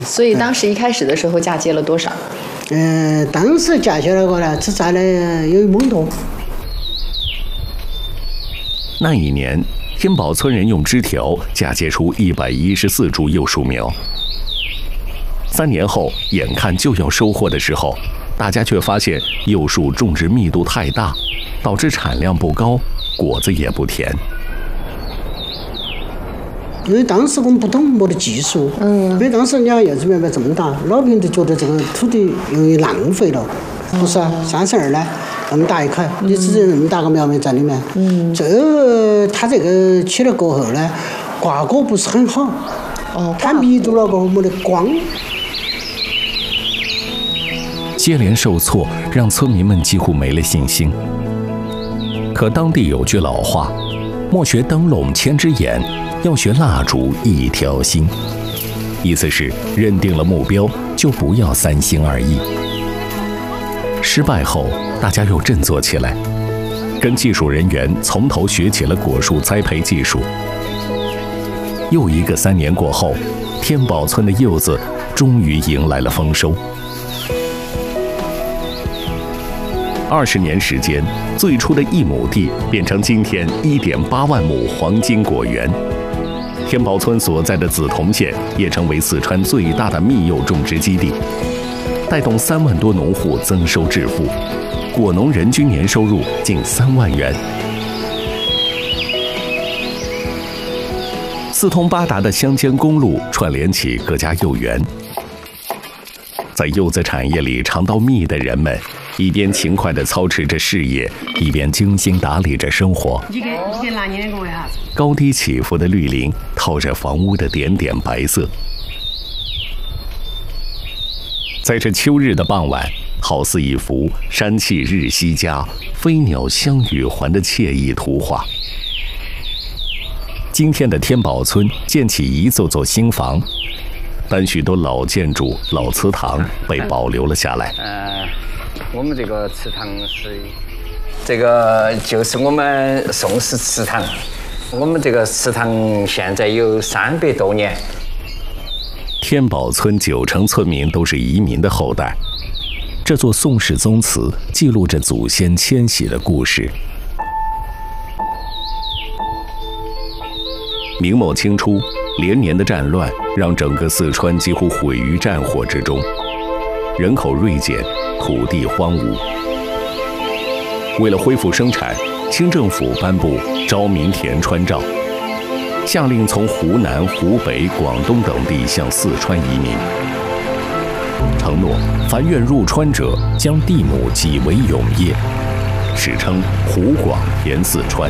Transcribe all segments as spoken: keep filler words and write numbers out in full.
所以当时一开始的时候嫁接了多少？ 呃，当时嫁接那个呢，只嫁了有一亩多。 那一年，天宝村人用枝条嫁接出一百一十四株柚树苗。三年后，眼看就要收获的时候，大家却发现柚树种植密度太大，导致产量不高，果子也不甜。 因为当时我们不懂没得技术，嗯，因为当时人家柚子苗苗这么大，老百姓都觉得这个土地容易浪费了，不是啊？三十二呢，那么大一块，你只有那么大个苗苗在里面，嗯，这个它这个起了过后呢，挂果不是很好，哦，它密度了过后没得光。 接连受挫，让村民们几乎没了信心。可当地有句老话：“莫学灯笼千只眼，要学蜡烛一条心。”意思是认定了目标，就不要三心二意。失败后，大家又振作起来，跟技术人员从头学起了果树栽培技术。又一个三年过后，天宝村的柚子终于迎来了丰收。二十年时间，最初的一亩地变成今天一点八万亩黄金果园。天宝村所在的梓潼县也成为四川最大的蜜柚种植基地，带动三万多农户增收致富，果农人均年收入近三万元。四通八达的乡间公路串联起各家柚园，在柚子产业里尝到蜜的人们，一边勤快地操持着事业，一边精心打理着生活。高低起伏的绿林套着房屋的点点白色。在这秋日的傍晚，好似一幅山气日夕佳，飞鸟相与还的惬意图画。今天的天宝村建起一座座新房，但许多老建筑、老祠堂被保留了下来。 呃，我们这个祠堂是，这个就是我们宋氏祠堂。我们这个祠堂现在有三百多年。 天宝村九成村民都是移民的后代，这座宋氏宗祠记录着祖先迁徙的故事。明末清初，连年的战乱让整个四川几乎毁于战火之中，人口锐减，土地荒芜。为了恢复生产，清政府颁布《昭民田川诏》，下令从湖南、湖北、广东等地向四川移民，承诺凡愿入川者，将地亩几为永业，史称湖广填四川。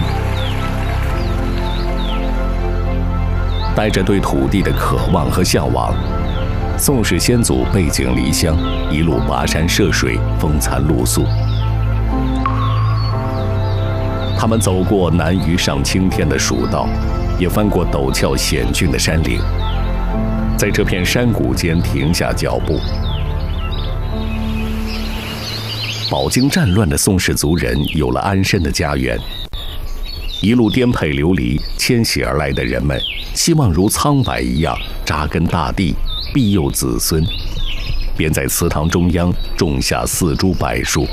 带着对土地的渴望和向往，宋氏先祖背井离乡，一路跋山涉水，风餐露宿。他们走过难于上青天的蜀道，也翻过陡峭险峻的山岭，在这片山谷间停下脚步。饱经战乱的宋氏族人有了安身的家园，一路颠沛流离迁徙而来的人们，希望如苍柏一样扎根大地，庇佑子孙，便在祠堂中央种下四株柏树。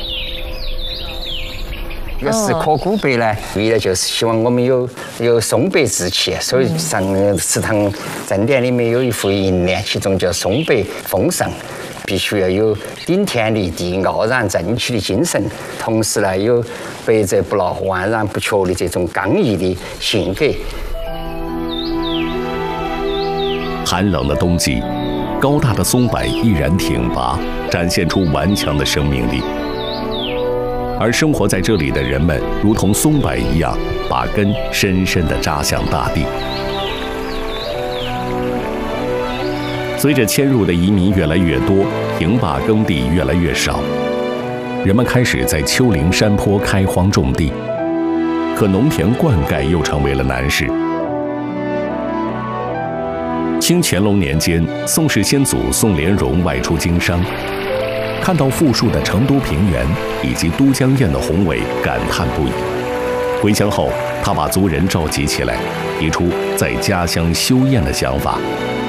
这个是刻古柏呢，为了就是希望我们有有松柏之气，所以上祠堂正殿里面有一幅楹联，其中叫松柏丰盛，必须要有顶天立地、傲然正气的精神，同时呢有百折不挠、万然不屈的这种刚毅的性格。 寒冷的冬季，高大的松柏依然挺拔，展现出顽强的生命力。而生活在这里的人们，如同松柏一样，把根深深地扎向大地。随着迁入的移民越来越多，平坝耕地越来越少，人们开始在丘陵山坡开荒种地，可农田灌溉又成为了难事。清乾隆年间，宋氏先祖宋连荣外出经商，看到富庶的成都平原以及都江堰的宏伟，感叹不已。回乡后，他把族人召集起来，提出在家乡修堰的想法。